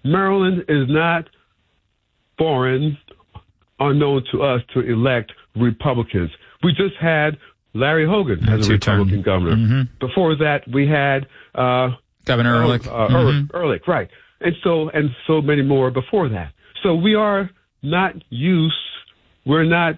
Maryland is not foreign, unknown to us to elect Republicans. We just had Larry Hogan as a Republican governor. Mm-hmm. Before that, we had Governor Ehrlich. Ehrlich, right. And so many more before that. So we are not we're not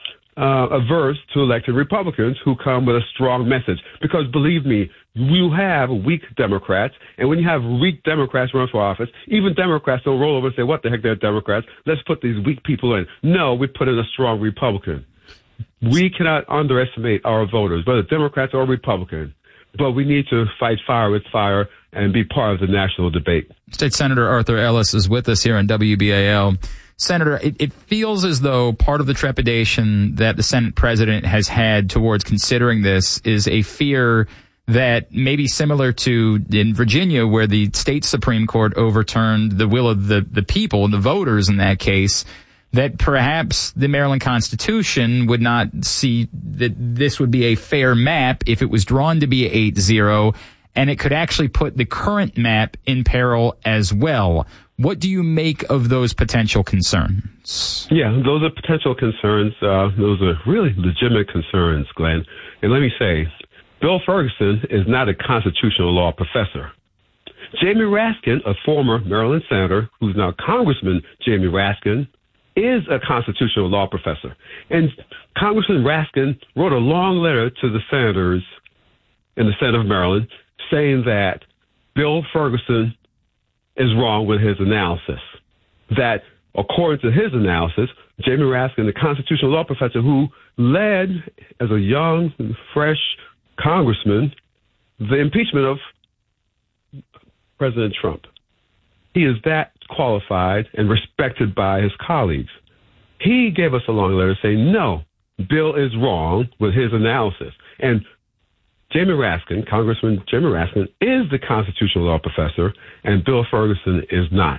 averse to elected Republicans who come with a strong message. Because believe me, you have weak Democrats, and when you have weak Democrats run for office, even Democrats don't roll over and say, what the heck, they're Democrats. Let's put these weak people in. No, we put in a strong Republican. We cannot underestimate our voters, whether Democrats or Republicans. But we need to fight fire with fire and be part of the national debate. State Senator Arthur Ellis is with us here on WBAL. Senator, it feels as though part of the trepidation that the Senate president has had towards considering this is a fear that maybe similar to in Virginia, where the state Supreme Court overturned the will of the people, the voters in that case, that perhaps the Maryland Constitution would not see that this would be a fair map if it was drawn to be 8-0, and it could actually put the current map in peril as well. What do you make of those potential concerns? Yeah, those are potential concerns. Those are really legitimate concerns, Glenn. And let me say, Bill Ferguson is not a constitutional law professor. Jamie Raskin, a former Maryland senator, who's now Congressman Jamie Raskin, is a constitutional law professor. And Congressman Raskin wrote a long letter to the senators in the Senate of Maryland saying that Bill Ferguson is wrong with his analysis. That, according to his analysis, Jamie Raskin, the constitutional law professor who led, as a young, fresh congressman, the impeachment of President Trump. He is that qualified and respected by his colleagues. He gave us a long letter saying, no, Bill is wrong with his analysis. And Jamie Raskin, Congressman Jamie Raskin, is the constitutional law professor, and Bill Ferguson is not.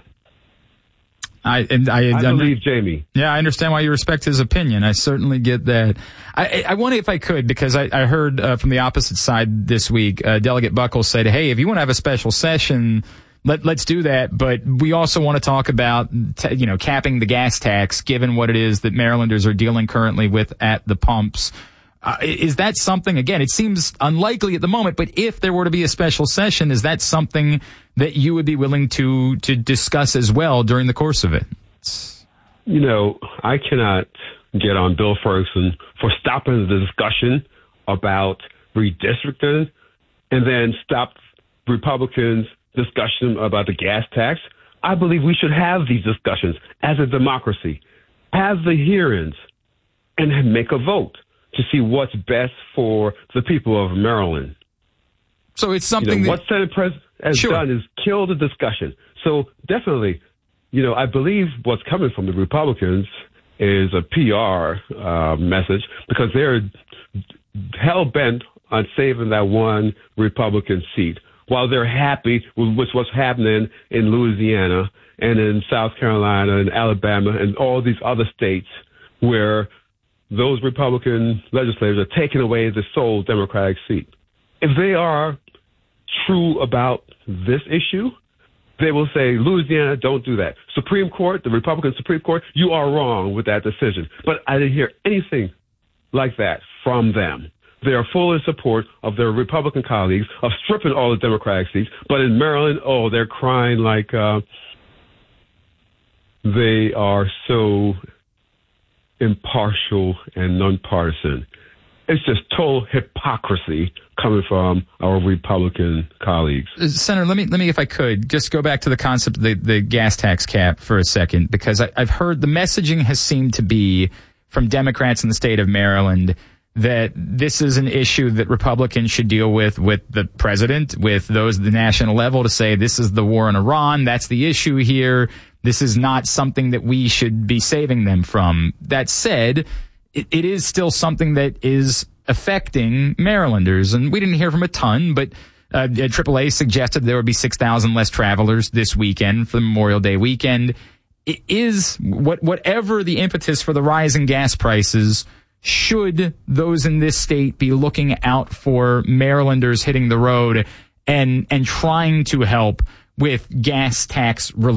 I believe Jamie. Yeah, I understand why you respect his opinion. I certainly get that. I wonder if I could, because I heard from the opposite side this week, Delegate Buckles said, hey, if you want to have a special session, let's do that. But we also want to talk about, capping the gas tax, given what it is that Marylanders are dealing currently with at the pumps. Is that something, again, it seems unlikely at the moment, but if there were to be a special session, is that something that you would be willing to discuss as well during the course of it? I cannot get on Bill Ferguson for stopping the discussion about redistricting and then stop Republicans' discussion about the gas tax. I believe we should have these discussions as a democracy, have the hearings, and make a vote to see what's best for the people of Maryland. So it's something what Senate President has done is kill the discussion. So definitely, I believe what's coming from the Republicans is a PR message, because they're hell-bent on saving that one Republican seat, while they're happy with what's happening in Louisiana and in South Carolina and Alabama and all these other states where those Republican legislators are taking away the sole Democratic seat. If they are true about this issue, they will say, Louisiana, don't do that. Supreme Court, the Republican Supreme Court, you are wrong with that decision. But I didn't hear anything like that from them. They are full in support of their Republican colleagues of stripping all the Democratic seats. But in Maryland, they're crying like they are so impartial and nonpartisan. It's just total hypocrisy coming from our Republican colleagues. Senator, let me, if I could, just go back to the concept of the gas tax cap for a second, because I've heard the messaging has seemed to be from Democrats in the state of Maryland that this is an issue that Republicans should deal with the president, with those at the national level, to say this is the war in Iran, that's the issue here. This is not something that we should be saving them from. That said, it is still something that is affecting Marylanders. And we didn't hear from a ton, but AAA suggested there would be 6,000 less travelers this weekend for the Memorial Day weekend. It is whatever the impetus for the rise in gas prices, should those in this state be looking out for Marylanders hitting the road and trying to help with gas tax relief?